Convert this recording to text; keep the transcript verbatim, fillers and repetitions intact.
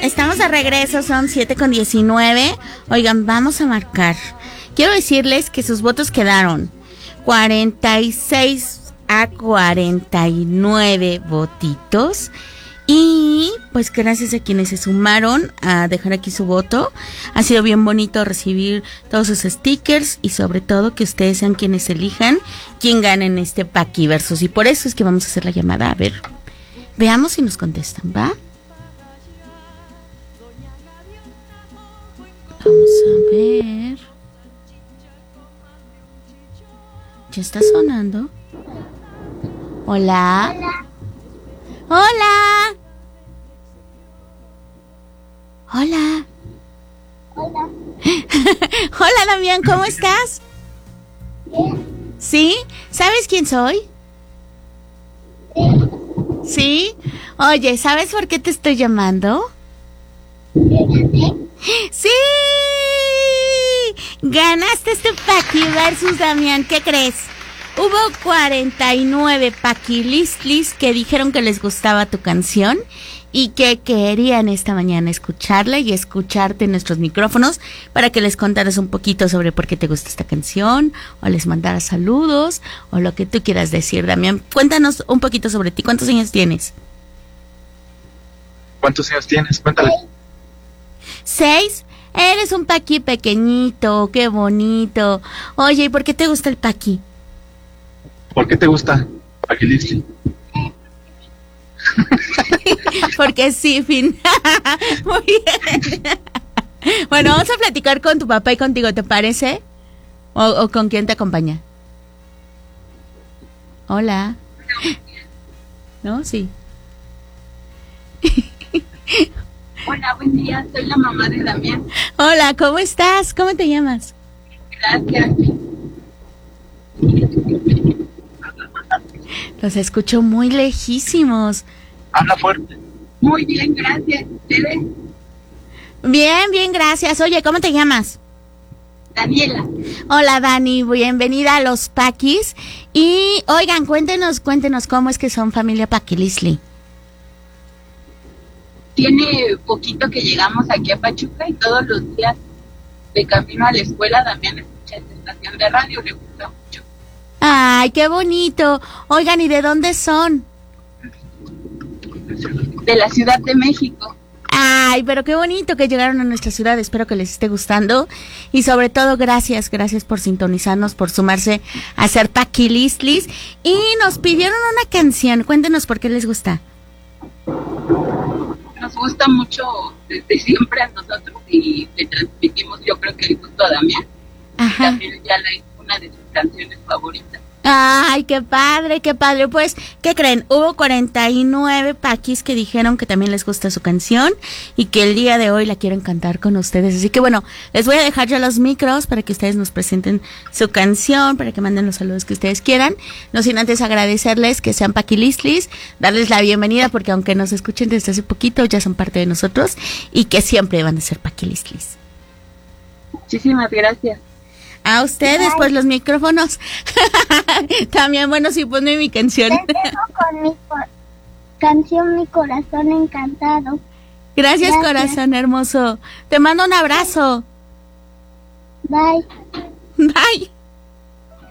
estamos de regreso, son siete con diecinueve. Oigan, vamos a marcar. Quiero decirles que sus votos quedaron cuarenta y seis a cuarenta y nueve votitos. Y pues gracias a quienes se sumaron a dejar aquí su voto. Ha sido bien bonito recibir todos sus stickers y sobre todo que ustedes sean quienes elijan quién gana en este Paqui Versus. Y por eso es que vamos a hacer la llamada. A ver, veamos si nos contestan, ¿va? Vamos a ver. ¿Ya está sonando? Hola. Hola. Hola. Hola. Hola, Damián, ¿cómo estás? Bien. ¿Sí? ¿Sabes quién soy? Sí. ¿Sí? Oye, ¿sabes por qué te estoy llamando? ¿Gané? ¡Sí! Ganaste este Paqui Versus, Damián. ¿Qué crees? Hubo cuarenta y nueve paquilistlis que dijeron que les gustaba tu canción y que querían esta mañana escucharla y escucharte en nuestros micrófonos para que les contaras un poquito sobre por qué te gusta esta canción o les mandaras saludos o lo que tú quieras decir, Damián. Cuéntanos un poquito sobre ti. ¿Cuántos años tienes? ¿Cuántos años tienes? Cuéntale. ¿Seis? Eres un paqui pequeñito, qué bonito. Oye, ¿y por qué te gusta el paqui? ¿Por qué te gusta Paquilistli? Porque sí, Fin. Muy bien. Bueno, vamos a platicar con tu papá y contigo, ¿te parece? ¿O, o con quién te acompaña? Hola. ¿No? Sí. Hola, buen día. Soy la mamá de Damián. Hola, ¿cómo estás? ¿Cómo te llamas? Gracias. Los escucho muy lejísimos. Habla fuerte. Muy bien, gracias. ¿Ustedes? Bien, bien, gracias. Oye, ¿cómo te llamas? Daniela. Hola, Dani, bienvenida a los Paquis. Y, oigan, cuéntenos, cuéntenos cómo es que son familia Paquilistli. Tiene poquito que llegamos aquí a Pachuca y todos los días de camino a la escuela Damián escucha esta estación de radio, le gusta mucho. Ay, qué bonito. Oigan, ¿y de dónde son? De la Ciudad de México. Ay, pero qué bonito que llegaron a nuestra ciudad. Espero que les esté gustando. Y sobre todo, gracias, gracias por sintonizarnos, por sumarse a hacer Paquilistlis. Y nos pidieron una canción. Cuéntenos por qué les gusta. Nos gusta mucho desde siempre a nosotros y le transmitimos, yo creo que el gusto a Damián. Ajá. También ya le hizo una de sus canciones favoritas. Ay, qué padre, qué padre. Pues, ¿qué creen? Hubo cuarenta y nueve paquis que dijeron que también les gusta su canción y que el día de hoy la quieren cantar con ustedes. Así que bueno, les voy a dejar ya los micros para que ustedes nos presenten su canción, para que manden los saludos que ustedes quieran. No sin antes agradecerles que sean paquilistlis, darles la bienvenida porque aunque nos escuchen desde hace poquito, ya son parte de nosotros y que siempre van a ser paquilistlis. Muchísimas gracias. A ustedes, pues los micrófonos. También, bueno, sí, ponme mi canción. Les dejo con mi co- canción Mi Corazón Encantado. Gracias, Gracias, corazón hermoso. Te mando un abrazo. Bye. Bye.